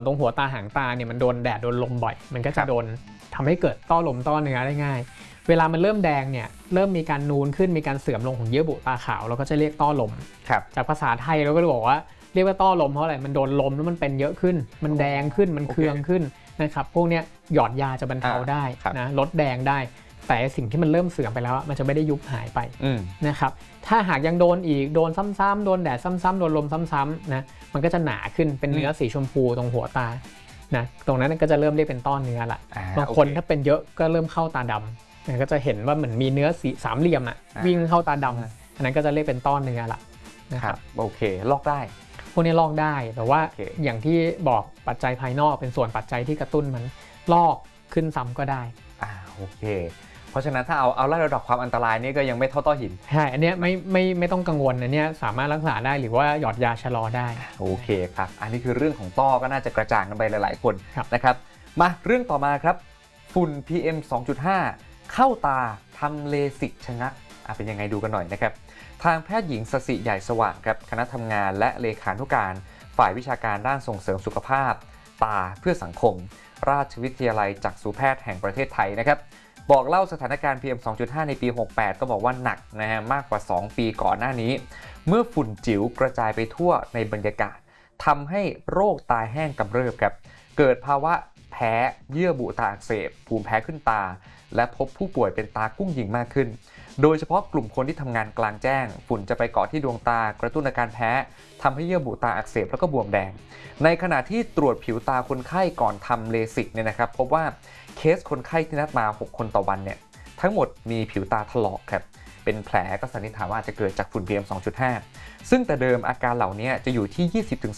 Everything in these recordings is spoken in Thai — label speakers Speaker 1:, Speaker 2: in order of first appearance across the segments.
Speaker 1: ตรงหัวตาหางตาเนี่ยมันโดนแดดโดนลมบ่อยมันก็จะโดนทำให้เกิดต้อลมต้อเนื้อได้ง่ายเวลามันเริ่มแดงเนี่ยเริ่มมีการนูนขึ้นมีการเสื่อมลงของเยื่อบุตาขาวเราก็จะเรียกต้อลมจากภาษาไทยเราก็บอกว่าเรียกว่าต้อลมเพราะอะไรมันโดนลมแล้วมันเป็นเยอะขึ้นมันแดงขึ้นมันเคืองขึ้นนะครับพวกเนี้ยหยอดยาจะบรรเทาได้นะลดแดงได้แต่สิ่งที่มันเริ่มเสื่อมไปแล้วมันจะไม่ได้ยุบหายไปนะครับถ้าหากยังโดนอีกโดนซ้ำๆโดนแดดซ้ำๆโดนลมซ้ำๆนะมันก็จะหนาขึ้นเป็นเนื้อสีชมพูตรงหัวตานะตรงนั้นก็จะเริ่มเรียกเป็นต้อเนื้อละบางคนถ้าเป็นเยอะก็เริ่มเข้าตาดำก็จะเห็นว่าเหมือนมีเนื้อสีสามเหลี่ยมวิ่งเข้าตาดำอันนั้นก็จะเรียกเป็นต้อเนื้อละ
Speaker 2: นะครับโอเคลอกได้
Speaker 1: พวกนี้ลอกได้แต่ว่าอย่างที่บอกปัจจัยภายนอกเป็นส่วนปัจจัยที่กระตุ้นมันลอกขึ้นซ้ำก็ได้
Speaker 2: โอเคเพราะฉะนั้นถ้าเอาไล่ระดับความอันตรายนี่ก็ยังไม่เท่าต้อหิน
Speaker 1: ใช่อันนี้ไม่ต้องกังวลอันนี้สามารถรักษาได้หรือว่าหยอดยาชะลอได้
Speaker 2: โอเคครับอันนี้คือเรื่องของต้อก็น่าจะกระจ่างกันไปหลายๆคนนะครับมาเรื่องต่อมาครับฝุ่น PM 2.5 เข้าตาทำเลสิกชะงักเป็นยังไงดูกันหน่อยนะครับทางแพทย์หญิงสศิใหญ่สว่างครับคณะทำงานและเลขานุการฝ่ายวิชาการด้านส่งเสริมสุขภาพตาเพื่อสังคมราชวิทยาลัยจักษุแพทย์แห่งประเทศไทยนะครับบอกเล่าสถานการณ์ PM 2.5 ในปี 68 ก็บอกว่าหนักนะฮะมากกว่า 2 ปีก่อนหน้านี้เมื่อฝุ่นจิ๋วกระจายไปทั่วในบรรยากาศทำให้โรคตาแห้งกำเริบครับเกิดภาวะแพ้เยื่อบุตาอักเสบภูมิแพ้ขึ้นตาและพบผู้ป่วยเป็นตากุ้งยิงมากขึ้นโดยเฉพาะกลุ่มคนที่ทำงานกลางแจ้งฝุ่นจะไปเกาะที่ดวงตากระตุ้นอาการแพ้ทำให้เยื่อบุตาอักเสบแล้วก็บวมแดงในขณะที่ตรวจผิวตาคนไข้ก่อนทำเลสิกเนี่ยนะครับพบว่าเคสคนไข้ที่นัดมา6คนต่อวันเนี่ยทั้งหมดมีผิวตาถลอกครับเป็นแผลก็สันนิษฐานว่าอาจจะเกิดจากฝุ่น PM 2.5 ซึ่งแต่เดิมอาการเหล่านี้จะอยู่ที่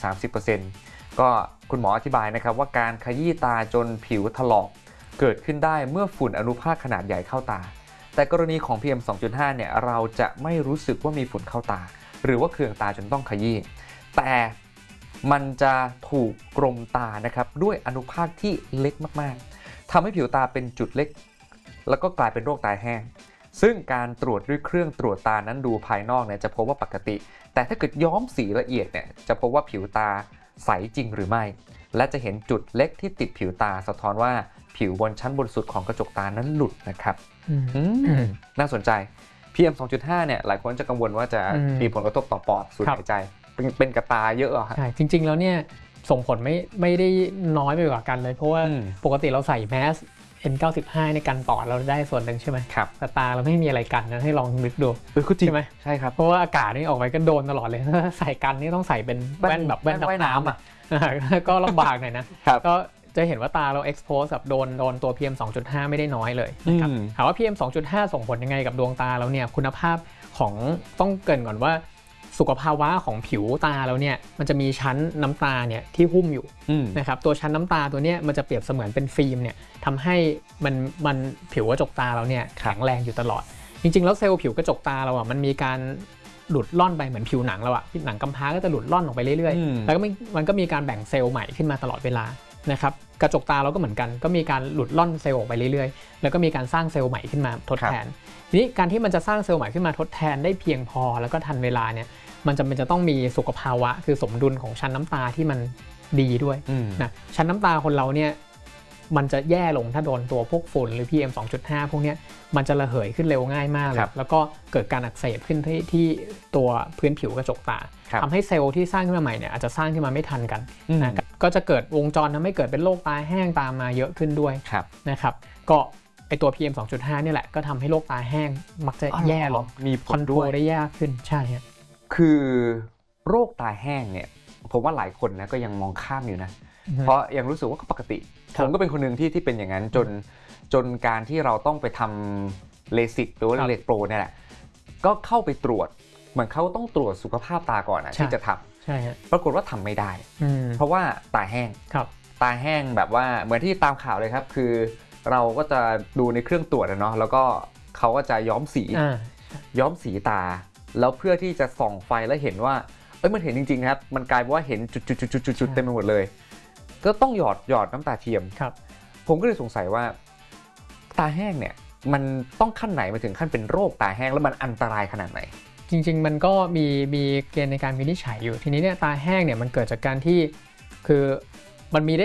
Speaker 2: 20-30% ก็คุณหมออธิบายนะครับว่าการขยี้ตาจนผิวถลอกเกิดขึ้นได้เมื่อฝุ่นอนุภาคขนาดใหญ่เข้าตาแต่กรณีของ PM 2.5 เนี่ยเราจะไม่รู้สึกว่ามีฝุ่นเข้าตาหรือว่าเคืองตาจนต้องขยี้แต่มันจะถูกกลมตานะครับด้วยอนุภาคที่เล็กมากๆทำให้ผิวตาเป็นจุดเล็กแล้วก็กลายเป็นโรคตาแห้งซึ่งการตรวจด้วยเครื่องตรวจตานั้นดูภายนอกเนี่ยจะพบว่าปกติแต่ถ้าเกิดย้อมสีละเอียดเนี่ยจะพบว่าผิวตาใสจริงหรือไม่และจะเห็นจุดเล็กที่ติดผิวตาสะท้อนว่าผิวบนชั้นบนสุดของกระจกตานั้นหลุดนะครับน่าสนใจ PM 2.5 เนี่ยหลายคนจะกังวลว่าจะมีผลกระทบต่อปอดสูดหายใจเป็นกระตาเยอะอ่ะ
Speaker 1: ใช่จริงๆแล้วเนี่ยส่งผลไม่ได้น้อยไปกว่ากันเลยเพราะว่าปกติเราใส่แมส N95 ในกันปอดเราได้ส่วนหนึ่งใช่ไหม
Speaker 2: ครับ
Speaker 1: แต่ตาเราไม่มีอะไรกันนะให้ลองนึกดู
Speaker 2: ใช่ไหมใช่ครับ
Speaker 1: เพราะว่าอากาศนี่ออกไปก็โดนตลอดเลยใส่กันนี่ต้องใส่เป็นแว่นแบบแว่นว่ายน้ำอ่ะก็ลำบากหน่อยนะก็จะเห็นว่าตาเรา expose กับโดนตัว PM 2.5 ไม่ได้น้อยเลยนะครับถามว่า PM 2.5 ส่งผลยังไงกับดวงตาแล้วเนี่ยคุณภาพของต้องเกริ่นก่อนว่าสุขภาวะของผิวตาแล้วเนี่ยมันจะมีชั้นน้ำตาเนี่ยที่หุ้มอยู่นะครับตัวชั้นน้ำตาตัวเนี้ยมันจะเปรียบเสมือนเป็นฟิล์มเนี่ยทำให้มันผิวกระจกตาเราเนี่ยแข็งแรงอยู่ตลอดจริงๆแล้วเซลล์ผิวกระจกตาเราอ่ะมันมีการหลุดล่อนไปเหมือนผิวหนังเราอ่ะหนังกำพร้าก็จะหลุดล่อนออกไปเรื่อยๆแล้วก็มันก็มีการแบ่งเซลล์ใหม่ขึ้นมาตลอดเวลานะครับกระจกตาเราก็เหมือนกันก็มีการหลุดล่อนเซลล์ออกไปเรื่อยๆแล้วก็มีการสร้างเซลล์ใหม่ขึ้นมาทดแทนทีนี้การที่มันจะสร้างเซลล์ใหม่ขึ้นมาทดแทนได้เพียงพอแล้วก็ทันเวลาเนี่ยมันจำเป็นจะต้องมีสุขภาวะคือสมดุลของชั้นน้ำตาที่มันดีด้วยนะชั้นน้ำตาคนเราเนี่ยมันจะแย่ลงถ้าโดนตัวพวกฝุ่นหรือ PM 2.5 พวกนี้มันจะระเหยขึ้นเร็วง่ายมากเลยแล้วก็เกิดการอักเสบขึ้นที่ตัวพื้นผิวกระจกตาทำให้เซลล์ที่สร้างขึ้นมาใหม่เนี่ยอาจจะสร้างขึ้นมาไม่ทันกันนะก็จะเกิดวงจรทำให้เกิดเป็นโรคตาแห้งตามมาเยอะขึ้นด้วยนะครับก็ไอตัว PM 2.5 นี่แหละก็ทำให้โรคตาแห้งมักจะแย่ลง
Speaker 2: มี
Speaker 1: คอนโทรลได้ยากขึ้นใช่
Speaker 2: คือโรคตาแห้งเนี่ยผมว่าหลายคนนะก็ยังมองข้ามอยู่นะเพราะยังรู้สึกว่าก็ปกติผมก็เป็นคนหนึ่งที่เป็นอย่างนั้นจนการที่เราต้องไปทำเลสิกหรือว่าเลสิกโปรเนี่ยแหละก็เข้าไปตรวจเหมือนเขาต้องตรวจสุขภาพตาก่อนนะที่จะทำ
Speaker 1: ใช่
Speaker 2: ปรากฏว่าทำไม่ได้เพราะว่าตาแห้งตาแห้งแบบว่าเหมือนที่ตามข่าวเลยครับคือเราก็จะดูในเครื่องตรวจเนาะแล้วก็เขาก็จะย้อมสีตาแล้วเพื่อที่จะส่องไฟแล้วเห็นว่ามันเห็นจริงๆครับมันกลายเป็นว่าเห็นจุดๆเต็มไปหมดเลยก็ต้องหยอดน้ำตาเทียมผมก็เลยสงสัยว่าตาแห้งเนี่ยมันต้องขั้นไหนมาถึงขั้นเป็นโรคตาแห้งแล้วมันอันตรายขนาดไหน
Speaker 1: จริงๆมันก็มีเกณฑ์ในการวินิจฉัยอยู่ทีนี้เนี่ยตาแห้งเนี่ยมันเกิดจากการที่คือมันมีได้